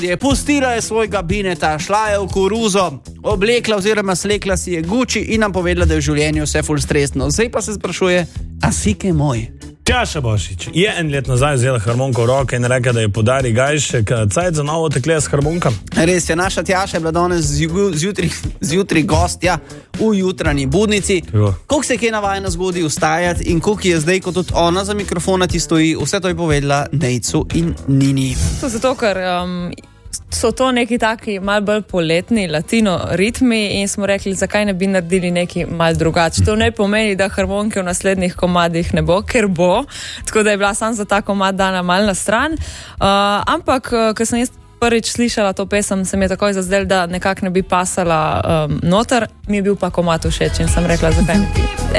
Je pustila je svojega Bineta, šla je v koruzo, oblekla oziroma slekla si je Gucci in nam povedala, da je v življenju vse ful stresno. Zdaj pa se sprašuje, a si kaj moj? Tjaša Bošič je en let nazaj vzela harmonko v roke in rekla, da je podari Gajšek cajt za novo tekle s harmonkam. Res je, naša Tjaša je bila danes zjutraj gostja v jutranji budnici. Koliko se je kaj navajena zgodi vstajati in koliko je zdaj, ko tudi ona za mikrofona ti stoji, vse to je povedala Nejcu in Nini. To zato, ker so to neki taki malo bolj poletni latino ritmi in smo rekli, zakaj ne bi naredili neki malo drugače. To ne pomeni, da harmonike v naslednjih komadih ne bo, ker bo, tako da je bila sam za ta komad dana malo na stran. Ampak, ko sem jaz prvič slišala to pesem, se mi je takoj zazdel, da nekako ne bi pasala noter, mi je bil pa komad všeč in sem rekla, zakaj ne bi.